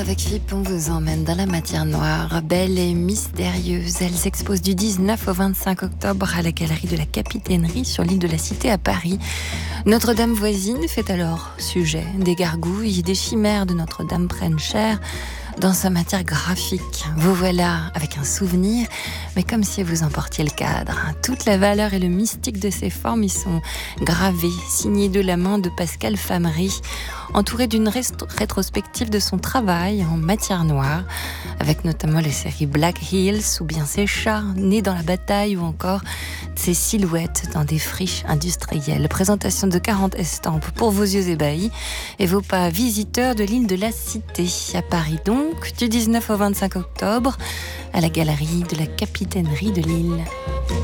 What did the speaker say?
avec Philippe, on vous emmène dans la matière noire, belle et mystérieuse. Elle s'expose du 19 au 25 octobre à la galerie de la Capitainerie sur l'île de la Cité à Paris. Notre-Dame voisine fait alors sujet. Des gargouilles, des chimères de Notre-Dame prennent chair dans sa matière graphique. Vous voilà avec un souvenir, mais comme si vous emportiez le cadre. Toute la valeur et le mystique de ces formes y sont gravés, signés de la main de Pascal Famery, entouré d'une rétrospective de son travail en matière noire, avec notamment les séries Black Hills ou bien Ces chats nés dans la bataille ou encore ces silhouettes dans des friches industrielles. Présentation de 40 estampes pour vos yeux ébahis et vos pas visiteurs de l'île de la Cité à Paris, donc du 19 au 25 octobre à la galerie de la Capitainerie de Lille.